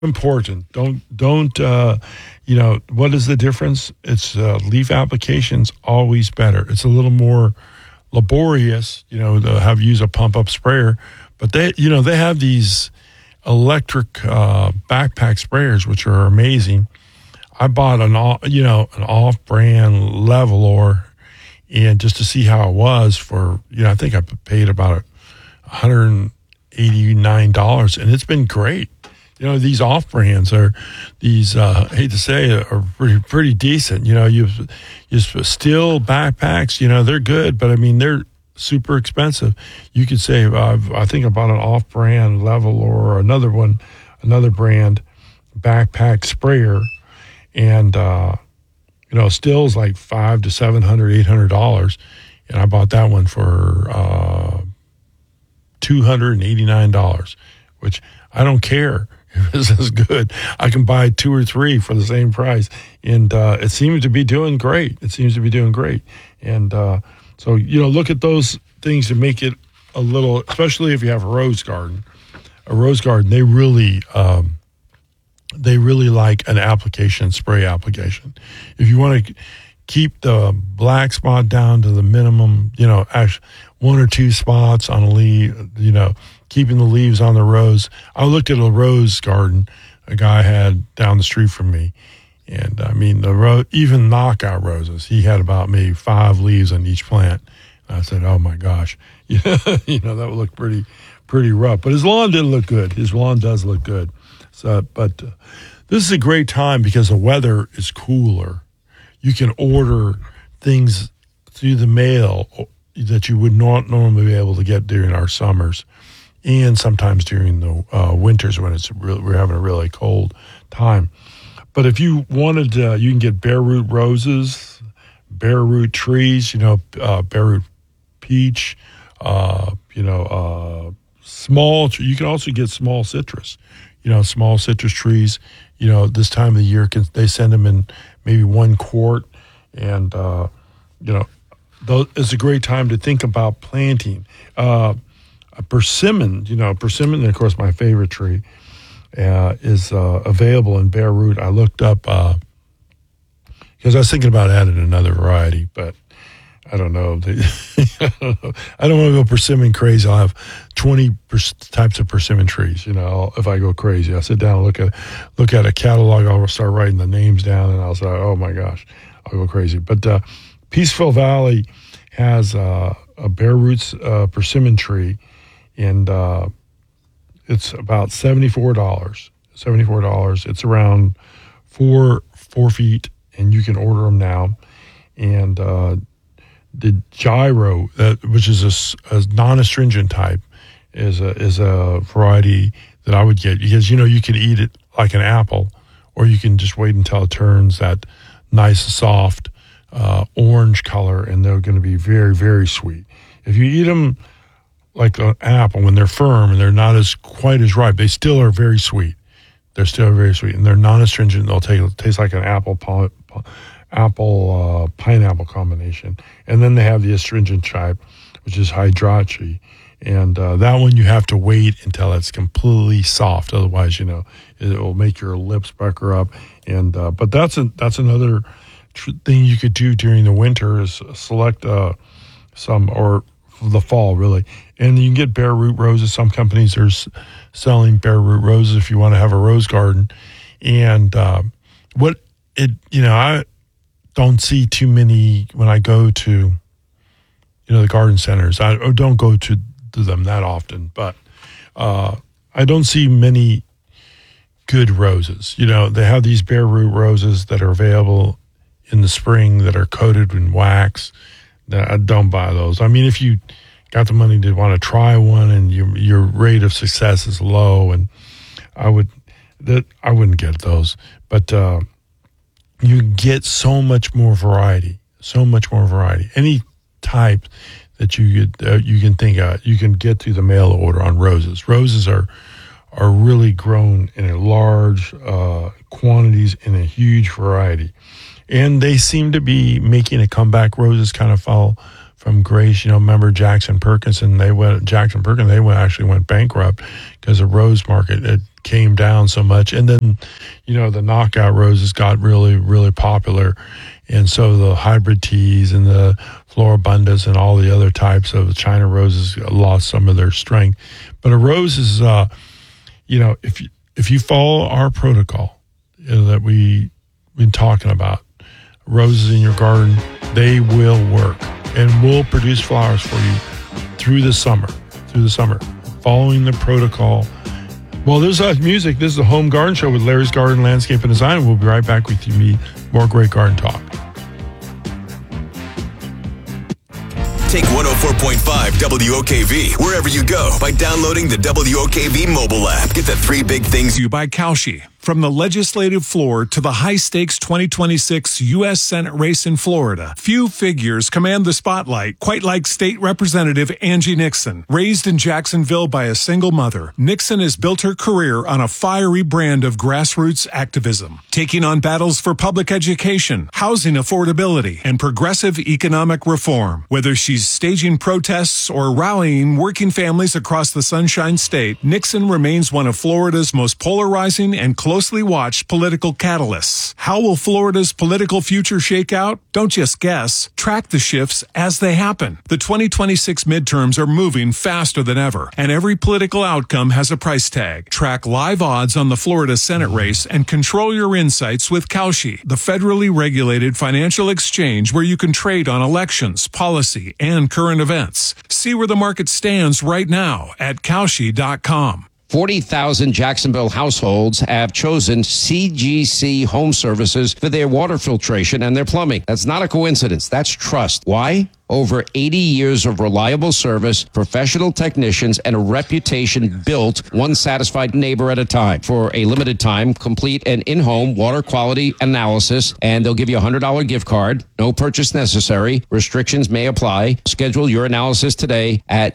important. Don't. What is the difference? It's leaf applications always better. It's a little more laborious. To have use a pump up sprayer, but they have these electric backpack sprayers which are amazing. I bought an off brand Levelor, and just to see how it was for I think I paid about $189, and it's been great. These off brands are these. I hate to say it, are pretty decent. You Steel backpacks. They're good, but I mean they're super expensive. You could say I think I bought an off brand Level or another brand backpack sprayer, and Stihl is like $500 to $700, $800, and I bought that one for $289, which I don't care. This is good. I can buy 2 or 3 for the same price, and it seems to be doing great. And so look at those things to make it a little, especially if you have a rose garden. They really like an spray application. If you want to keep the black spot down to the minimum, actually 1 or 2 spots on a leaf, keeping the leaves on the rose. I looked at a rose garden a guy had down the street from me, and I mean even knockout roses. He had about maybe 5 leaves on each plant. And I said, "Oh my gosh, that would look pretty rough." But his lawn didn't look good. His lawn does look good. So, but this is a great time because the weather is cooler. You can order things through the mail that you would not normally be able to get during our summers, and sometimes during the winters when we're having a really cold time. But if you wanted, you can get bare root roses, bare root trees, bare root peach, small. You can also get small citrus, small citrus trees. This time of the year, they send them in maybe 1 quart, and it's a great time to think about planting. A persimmon, persimmon, of course, my favorite tree, is available in bare root. I looked up because I was thinking about adding another variety, but I don't know. I don't want to go persimmon crazy. I'll have 20 types of persimmon trees. If I go crazy, I sit down and look at a catalog. I'll start writing the names down, and I'll say, "Oh my gosh, I'll go crazy." But Peaceful Valley has a bare roots persimmon tree, and it's about $74. It's around 4 feet, and you can order them now. And the gyro, which is a non-astringent type, is a variety that I would get because you can eat it like an apple, or you can just wait until it turns that nice soft orange color, and they're going to be very, very sweet. If you eat them like an apple when they're firm and they're not quite as ripe, they still are very sweet. They're still very sweet, and they're non-astringent. They'll taste like an apple pineapple combination. And then they have the astringent type, which is Hydraci, and that one you have to wait until it's completely soft. Otherwise, it will make your lips pucker up. And but that's another thing you could do during the winter is select some, or the fall really, and you can get bare root roses. Some companies are selling bare root roses if you want to have a rose garden. And I don't see too many when I go to the garden centers. I don't go to them that often, but I don't see many good roses. They have these bare root roses that are available in the spring that are coated in wax. I don't buy those. I mean, if you got the money to want to try one and your rate of success is low, and I wouldn't get those. But you get so much more variety. Any type that you can think of, you can get through the mail order on roses. Roses are really grown in a large quantities in a huge variety. And they seem to be making a comeback. Roses kind of fall from grace. Remember Jackson Perkins, and actually went bankrupt because the rose market had came down so much. And then, the knockout roses got really, really popular. And so the hybrid teas and the floribundas and all the other types of China roses lost some of their strength. But a rose is, if you follow our protocol that we've been talking about, roses in your garden, they will work and will produce flowers for you through the summer, following the protocol. Well, this is music. This is the Home Garden Show with Larry's Garden Landscape and Design. We'll be right back with you. More great garden talk. Take 104.5 WOKV wherever you go by downloading the WOKV mobile app. Get the 3 big things you by Kalshi. From the legislative floor to the high-stakes 2026 U.S. Senate race in Florida, few figures command the spotlight, quite like State Representative Angie Nixon. Raised in Jacksonville by a single mother, Nixon has built her career on a fiery brand of grassroots activism, taking on battles for public education, housing affordability, and progressive economic reform. Whether she's staging protests or rallying working families across the Sunshine State, Nixon remains one of Florida's most polarizing and closely watched political catalysts. How will Florida's political future shake out? Don't just guess. Track the shifts as they happen. The 2026 midterms are moving faster than ever, and every political outcome has a price tag. Track live odds on the Florida Senate race and control your insights with Kalshi, the federally regulated financial exchange where you can trade on elections, policy, and current events. See where the market stands right now at Kalshi.com. 40,000 Jacksonville households have chosen CGC Home Services for their water filtration and their plumbing. That's not a coincidence. That's trust. Why? Over 80 years of reliable service, professional technicians, and a reputation built one satisfied neighbor at a time. For a limited time, complete an in-home water quality analysis, and they'll give you a $100 gift card. No purchase necessary. Restrictions may apply. Schedule your analysis today at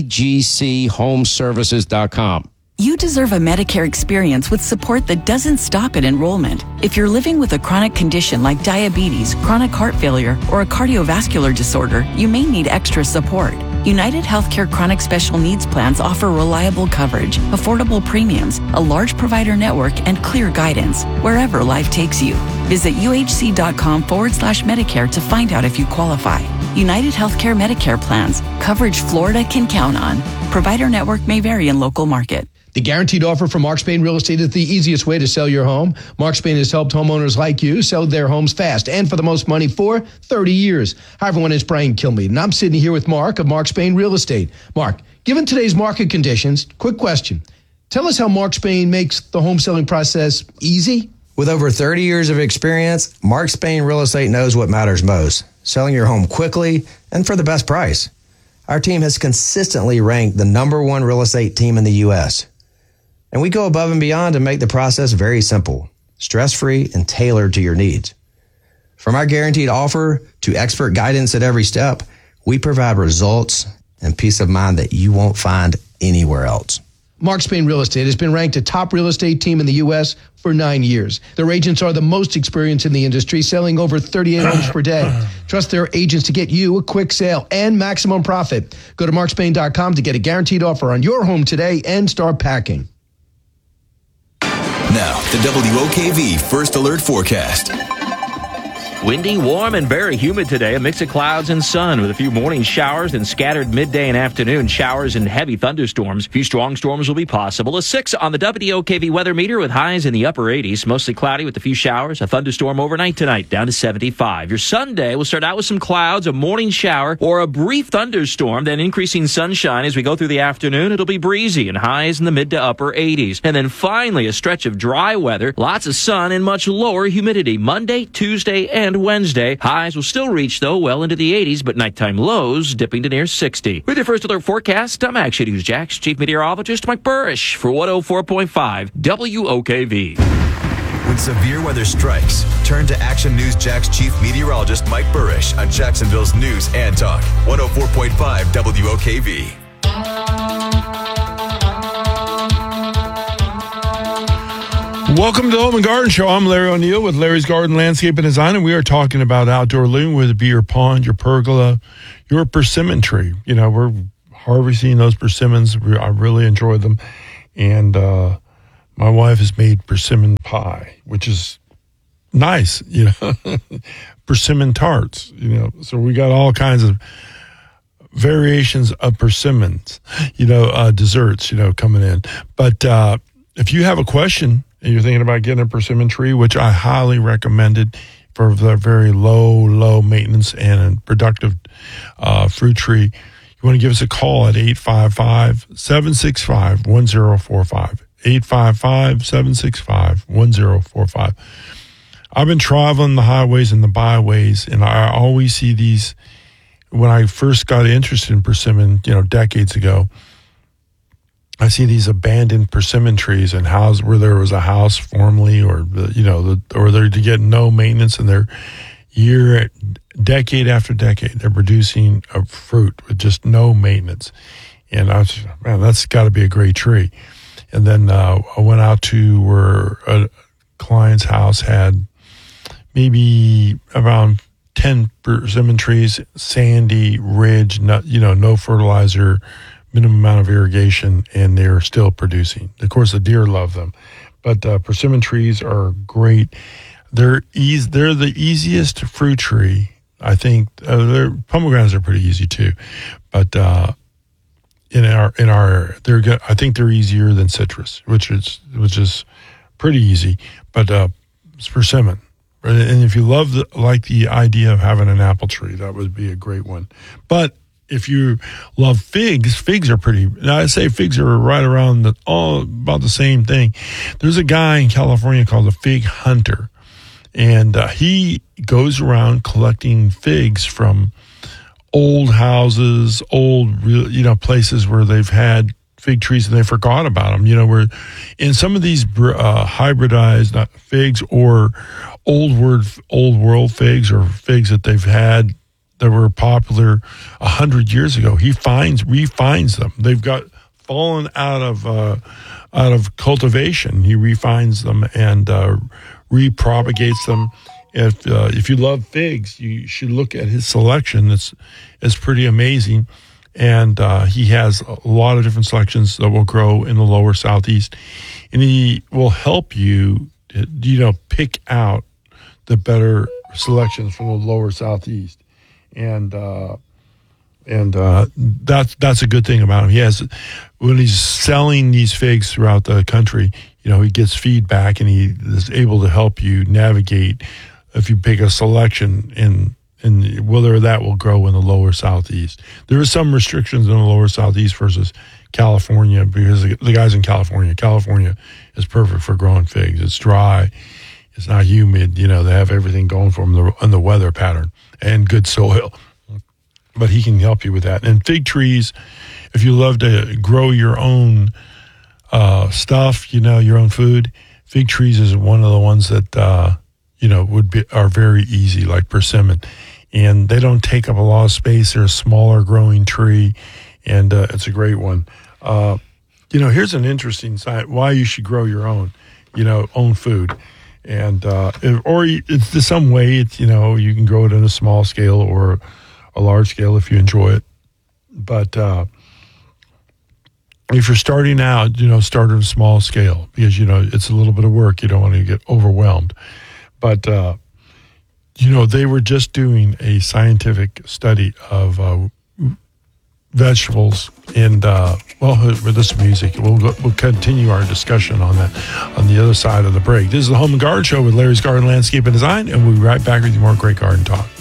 cgchomeservices.com. You deserve a Medicare experience with support that doesn't stop at enrollment. If you're living with a chronic condition like diabetes, chronic heart failure, or a cardiovascular disorder, you may need extra support. United Healthcare Chronic Special Needs Plans offer reliable coverage, affordable premiums, a large provider network, and clear guidance wherever life takes you. Visit uhc.com/Medicare to find out if you qualify. United Healthcare Medicare plans, coverage Florida can count on. Provider network may vary in local market. The guaranteed offer from Mark Spain Real Estate is the easiest way to sell your home. Mark Spain has helped homeowners like you sell their homes fast and for the most money for 30 years. Hi, everyone. It's Brian Kilmeade, and I'm sitting here with Mark of Mark Spain Real Estate. Mark, given today's market conditions, quick question. Tell us how Mark Spain makes the home selling process easy. With over 30 years of experience, Mark Spain Real Estate knows what matters most, selling your home quickly and for the best price. Our team has consistently ranked the #1 real estate team in the U.S., and we go above and beyond to make the process very simple, stress-free, and tailored to your needs. From our guaranteed offer to expert guidance at every step, we provide results and peace of mind that you won't find anywhere else. Mark Spain Real Estate has been ranked a top real estate team in the U.S. for 9 years. Their agents are the most experienced in the industry, selling over 38 homes per day. Trust their agents to get you a quick sale and maximum profit. Go to markspain.com to get a guaranteed offer on your home today and start packing. Now, the WOKV First Alert Forecast. Windy, warm, and very humid today. A mix of clouds and sun with a few morning showers and scattered midday and afternoon showers and heavy thunderstorms. A few strong storms will be possible. A 6 on the WOKV weather meter with highs in the upper 80s. Mostly cloudy with a few showers. A thunderstorm overnight tonight down to 75. Your Sunday will start out with some clouds, a morning shower, or a brief thunderstorm, then increasing sunshine as we go through the afternoon. It'll be breezy and highs in the mid to upper 80s. And then finally a stretch of dry weather, lots of sun, and much lower humidity. Monday, Tuesday, and Wednesday. Highs will still reach, though, well into the 80s, but nighttime lows dipping to near 60. With your First Alert forecast, I'm Action News Jack's Chief Meteorologist Mike Burrish for 104.5 WOKV. When severe weather strikes, turn to Action News Jack's Chief Meteorologist Mike Burrish on Jacksonville's News and Talk 104.5 WOKV. Welcome to the Home and Garden Show. I'm Larry O'Neill with Larry's Garden Landscape and Design, and we are talking about outdoor living, whether it be your pond, your pergola, your persimmon tree. You know, we're harvesting those persimmons. I really enjoy them. And my wife has made persimmon pie, which is nice, persimmon tarts, so we got all kinds of variations of persimmons, desserts, coming in. But if you have a question and you're thinking about getting a persimmon tree, which I highly recommended for the very low maintenance and productive fruit tree, you want to give us a call at 855-765-1045. 855-765-1045. I've been traveling the highways and the byways, and I always see these. When I first got interested in persimmon, decades ago, I see these abandoned persimmon trees in houses where there was a house formerly, or they're to get no maintenance, and they're decade after decade, they're producing a fruit with just no maintenance. And I was, man, that's got to be a great tree. And then I went out to where a client's house had maybe around 10 persimmon trees, sandy ridge, no fertilizer, minimum amount of irrigation, and they're still producing. Of course, the deer love them, but persimmon trees are great. They're the easiest fruit tree, I think. Pomegranates are pretty easy too, but in our area, I think they're easier than citrus, which is pretty easy. But it's persimmon. And if you love the idea of having an apple tree, that would be a great one. But if you love figs are pretty. I say figs are right around all about the same thing. There's a guy in California called the fig hunter, and he goes around collecting figs from old houses, old places where they've had fig trees and they forgot about them. Where in some of these hybridized figs or old world figs, or figs that they've had that were popular 100 years ago, he refines them. They've got fallen out of cultivation. He refines them and repropagates them. If you love figs, you should look at his selection. It's pretty amazing. And he has a lot of different selections that will grow in the lower southeast. And he will help you, pick out the better selections from the lower southeast. And that's a good thing about him. When he's selling these figs throughout the country, he gets feedback and he is able to help you navigate if you pick a selection and whether that will grow in the lower southeast. There are some restrictions in the lower southeast versus California, because the guys in California is perfect for growing figs. It's dry, it's not humid. They have everything going for them on the weather pattern and good soil. But he can help you with that. And fig trees, if you love to grow your own stuff, your own food, fig trees is one of the ones that are very easy, like persimmon, and they don't take up a lot of space. They're a smaller growing tree, and it's a great one. Here's an interesting side why you should grow your own food, and or it's to some way it's you can grow it in a small scale or a large scale if you enjoy it, but if you're starting out, start at a small scale, because it's a little bit of work. You don't want to get overwhelmed. But, they were just doing a scientific study of vegetables. And, with this music, we'll continue our discussion on that on the other side of the break. This is the Home and Garden Show with Larry's Garden Landscape and Design, and we'll be right back with you more great garden talk.